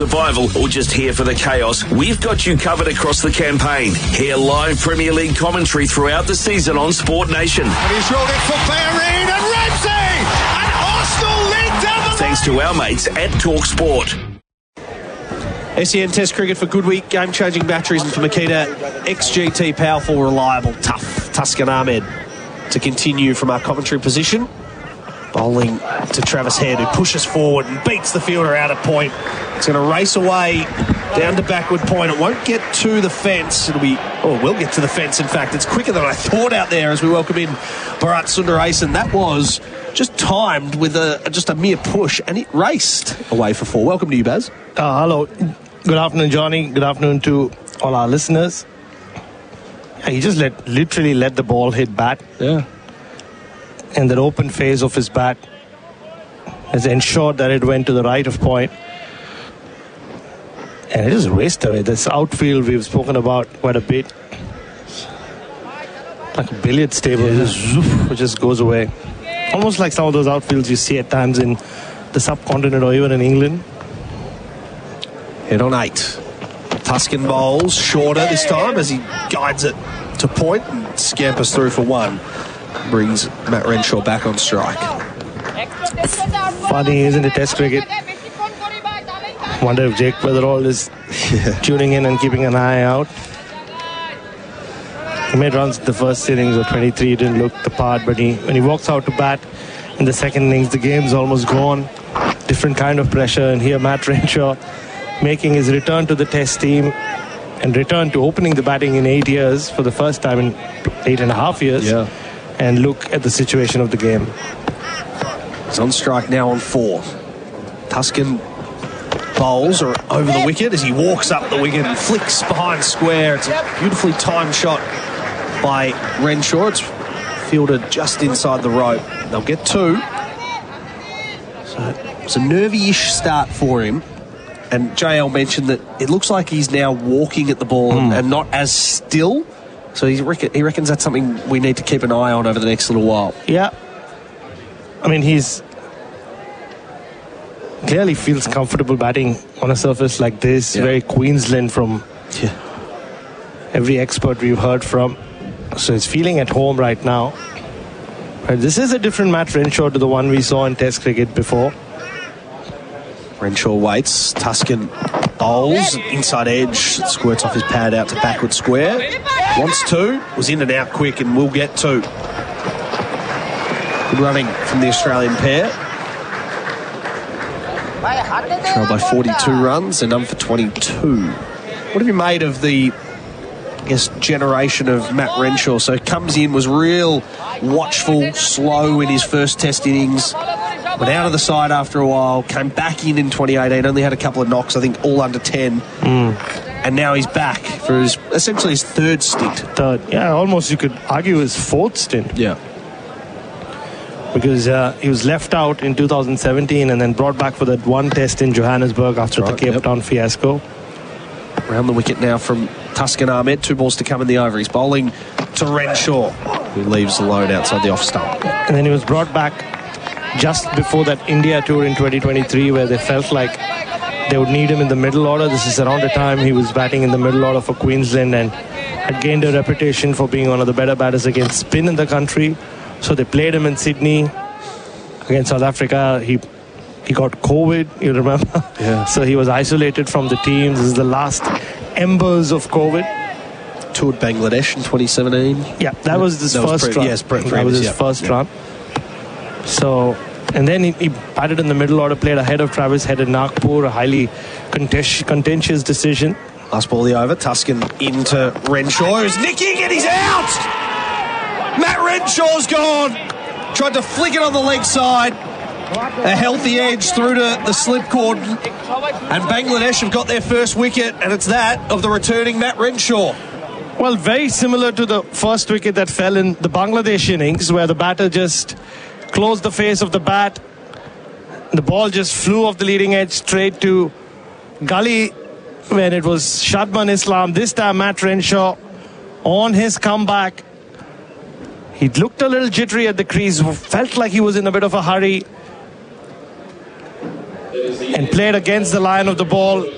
Survival or just here for the chaos, we've got you covered across the campaign. Hear live Premier League commentary throughout the season on Sport Nation. And he's rolled it for Bellerin and Ramsey! And Arsenal lead down the... Thanks to our mates at Talk Sport. SEN Test Cricket for Goodweek, game-changing batteries, and for Makita, XGT, powerful, reliable, tough. Tuscan Ahmed to continue from our commentary position. Bowling to Travis Head, who pushes forward and beats the fielder out at point. It's going to race away down to backward point. It won't get to the fence. It'll get to the fence, in fact. It's quicker than I thought out there as we welcome in Bharat Sundaresan. That was just timed with just a mere push, and it raced away for 4. Welcome to you, Baz. Hello. Good afternoon, Johnny. Good afternoon to all our listeners. He just literally let the ball hit bat. Yeah. And that open phase of his bat has ensured that it went to the right of point. And it just raced away. This outfield we've spoken about quite a bit. Like a billiard table, it just goes away. Almost like some of those outfields you see at times in the subcontinent or even in England. Head on 8. Tuscan bowls shorter this time as he guides it to point and scampers through for 1. Brings Matt Renshaw back on strike. Funny, isn't it, Test cricket? Wonder if Jake Weatherall is tuning in and keeping an eye out. He made runs in the first innings of 23, didn't look the part, but when he walks out to bat in the second innings, the game's almost gone. Different kind of pressure, and here Matt Renshaw making his return to the Test team and return to opening the batting in 8 years for the first time in 8.5 years. Yeah. And look at the situation of the game. He's on strike now on 4. Tuscan bowls are over the wicket as he walks up the wicket and flicks behind square. It's a beautifully timed shot by Renshaw. It's fielded just inside the rope. They'll get 2. So it's a nervy-ish start for him. And JL mentioned that it looks like he's now walking at the ball and not as still. So he reckons that's something we need to keep an eye on over the next little while. Yeah. I mean, he's clearly feels comfortable batting on a surface like this. Yeah. Very Queensland from every expert we've heard from. So he's feeling at home right now. But this is a different Matt Renshaw to the one we saw in Test cricket before. Renshaw waits. Tuscan bowls. Inside edge. Squirts off his pad out to backward square. Wants 2. Was in and out quick and will get 2. Good running from the Australian pair. Trailed by 42 runs and none for 22. What have you made of the, generation of Matt Renshaw? So comes in, was real watchful, slow in his first Test innings. Went out of the side after a while, came back in 2018, only had a couple of knocks, I think all under 10. And now he's back for essentially his 3rd stint. Yeah, almost you could argue his 4th stint. Yeah. Because he was left out in 2017 and then brought back for that one Test in Johannesburg after the Cape Town fiasco. Round the wicket now from Tuscan Ahmed. 2 balls to come in the over. He's bowling to Renshaw, who leaves the load outside the off stump. And then he was brought back just before that India tour in 2023 where they felt like they would need him in the middle order. This is around the time he was batting in the middle order for Queensland and had gained a reputation for being one of the better batters against spin in the country. So they played him in Sydney against South Africa. He got COVID, you remember? Yeah. So he was isolated from the team. This is the last embers of COVID. Toured Bangladesh in 2017. Yeah, that was his first run. Yes, that was his first run. So, and then he batted in the middle order, played ahead of Travis Head in Nagpur, a highly contentious decision. Last ball the over. Tuscan into Renshaw, who's nicking and he's out! Matt Renshaw's gone. Tried to flick it on the leg side. A healthy edge through to the slip cord. And Bangladesh have got their first wicket, and it's that of the returning Matt Renshaw. Well, very similar to the first wicket that fell in the Bangladesh innings, where the batter just closed the face of the bat. The ball just flew off the leading edge straight to gully when it was Shadman Islam. This time Matt Renshaw on his comeback. He looked a little jittery at the crease, felt like he was in a bit of a hurry, and played against the line of the ball.